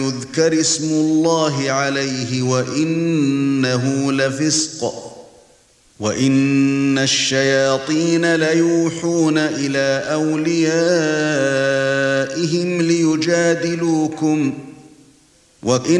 يذكر اسم الله عليه وإنه لفسق وإن الشياطين ليوحون إلى أوليائهم ليجادلوكم وإن